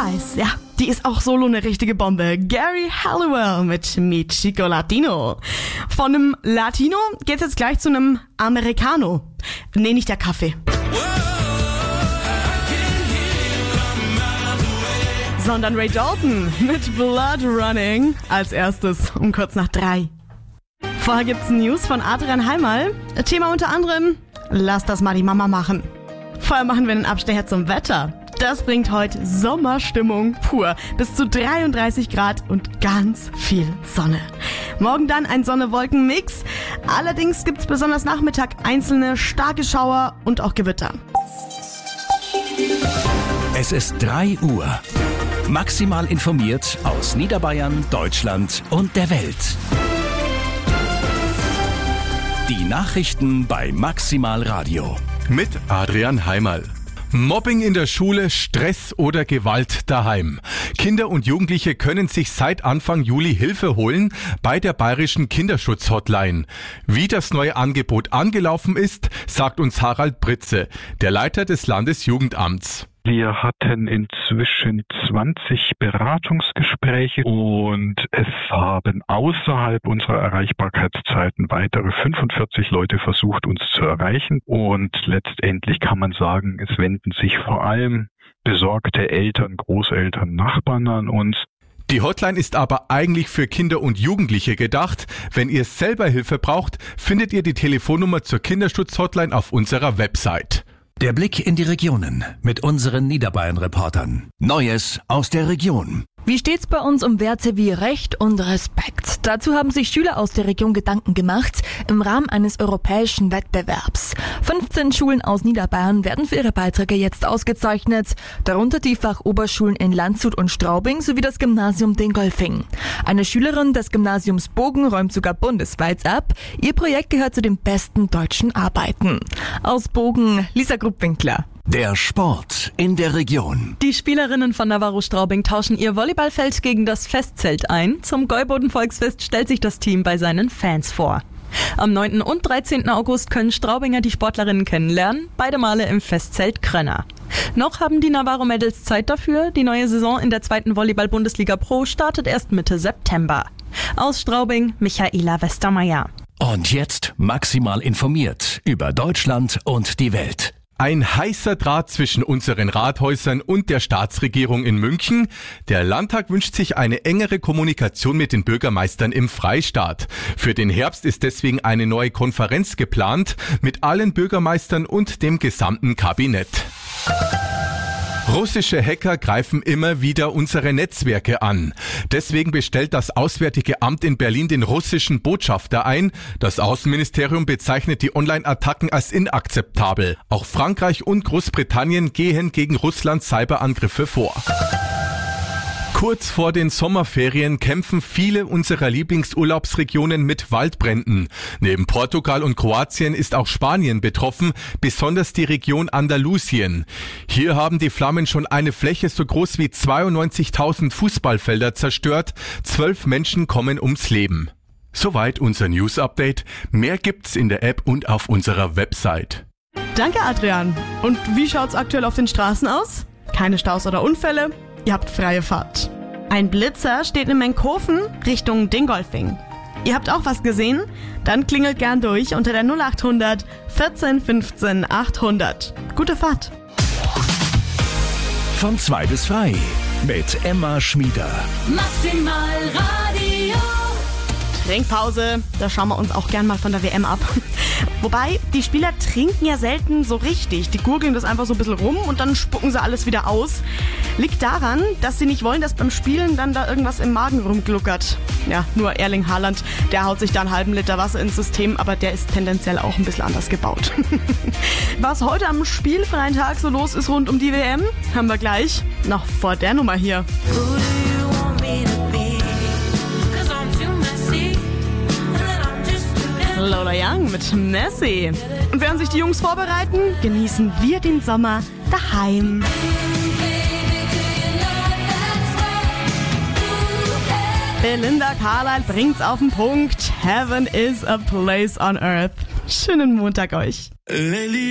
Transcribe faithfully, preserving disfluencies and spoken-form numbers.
weiß, ja, die ist auch solo eine richtige Bombe. Gary Halliwell mit Mi Chico Latino. Von einem Latino geht's jetzt gleich zu einem Americano. Nee, nicht der Kaffee. Sondern Ray Dalton mit Blood Running als erstes um kurz nach drei. Vorher gibt's News von Adrian Heimal. Thema unter anderem, lass das mal die Mama machen. Vorher machen wir einen Abstecher zum Wetter. Das bringt heute Sommerstimmung pur. Bis zu dreiunddreißig Grad und ganz viel Sonne. Morgen dann ein Sonne-Wolken-Mix. Allerdings gibt's besonders Nachmittag einzelne starke Schauer und auch Gewitter. Es ist drei Uhr. Maximal informiert aus Niederbayern, Deutschland und der Welt. Die Nachrichten bei Maximal Radio. Mit Adrian Heimal. Mobbing in der Schule, Stress oder Gewalt daheim. Kinder und Jugendliche können sich seit Anfang Juli Hilfe holen bei der Bayerischen Kinderschutz-Hotline. Wie das neue Angebot angelaufen ist, sagt uns Harald Britze, der Leiter des Landesjugendamts. Wir hatten inzwischen zwanzig Beratungsgespräche und es haben außerhalb unserer Erreichbarkeitszeiten weitere fünfundvierzig Leute versucht, uns zu erreichen. Und letztendlich kann man sagen, es wenden sich vor allem besorgte Eltern, Großeltern, Nachbarn an uns. Die Hotline ist aber eigentlich für Kinder und Jugendliche gedacht. Wenn ihr selber Hilfe braucht, findet ihr die Telefonnummer zur Kinderschutz-Hotline auf unserer Website. Der Blick in die Regionen mit unseren Niederbayern-Reportern. Neues aus der Region. Wie steht's bei uns um Werte wie Recht und Respekt? Dazu haben sich Schüler aus der Region Gedanken gemacht im Rahmen eines europäischen Wettbewerbs. fünfzehn Schulen aus Niederbayern werden für ihre Beiträge jetzt ausgezeichnet, darunter die Fachoberschulen in Landshut und Straubing sowie das Gymnasium Dingolfing. Eine Schülerin des Gymnasiums Bogen räumt sogar bundesweit ab. Ihr Projekt gehört zu den besten deutschen Arbeiten. Aus Bogen, Lisa Gruppwinkler. Der Sport in der Region. Die Spielerinnen von Navarro Straubing tauschen ihr Volleyballfeld gegen das Festzelt ein. Zum Gäuboden-Volksfest stellt sich das Team bei seinen Fans vor. Am neunten und dreizehnten August können Straubinger die Sportlerinnen kennenlernen, beide Male im Festzelt Krönner. Noch haben die Navarro Mädels Zeit dafür. Die neue Saison in der zweiten Volleyball-Bundesliga Pro startet erst Mitte September. Aus Straubing, Michaela Westermeier. Und jetzt maximal informiert über Deutschland und die Welt. Ein heißer Draht zwischen unseren Rathäusern und der Staatsregierung in München. Der Landtag wünscht sich eine engere Kommunikation mit den Bürgermeistern im Freistaat. Für den Herbst ist deswegen eine neue Konferenz geplant mit allen Bürgermeistern und dem gesamten Kabinett. Russische Hacker greifen immer wieder unsere Netzwerke an. Deswegen bestellt das Auswärtige Amt in Berlin den russischen Botschafter ein. Das Außenministerium bezeichnet die Online-Attacken als inakzeptabel. Auch Frankreich und Großbritannien gehen gegen Russlands Cyberangriffe vor. Kurz vor den Sommerferien kämpfen viele unserer Lieblingsurlaubsregionen mit Waldbränden. Neben Portugal und Kroatien ist auch Spanien betroffen, besonders die Region Andalusien. Hier haben die Flammen schon eine Fläche so groß wie zweiundneunzigtausend Fußballfelder zerstört. Zwölf Menschen kommen ums Leben. Soweit unser News-Update. Mehr gibt's in der App und auf unserer Website. Danke, Adrian. Und wie schaut's aktuell auf den Straßen aus? Keine Staus oder Unfälle? Ihr habt freie Fahrt. Ein Blitzer steht in Menkhofen Richtung Dingolfing. Ihr habt auch was gesehen? Dann klingelt gern durch unter der null acht hundert vierzehn fünfzehn achthundert. Gute Fahrt. Von zwei bis frei mit Emma Schmieder. Maximal Radio. Trinkpause, da schauen wir uns auch gern mal von der W M ab. Wobei, die Spieler trinken ja selten so richtig. Die gurgeln das einfach so ein bisschen rum und dann spucken sie alles wieder aus. Liegt daran, dass sie nicht wollen, dass beim Spielen dann da irgendwas im Magen rumgluckert. Ja, nur Erling Haaland, der haut sich da einen halben Liter Wasser ins System, aber der ist tendenziell auch ein bisschen anders gebaut. Was heute am spielfreien Tag so los ist rund um die W M, haben wir gleich noch vor der Nummer hier. Lola Young mit Messi. Und während sich die Jungs vorbereiten, genießen wir den Sommer daheim. Belinda Carlisle bringt's auf den Punkt. Heaven is a place on earth. Schönen Montag euch.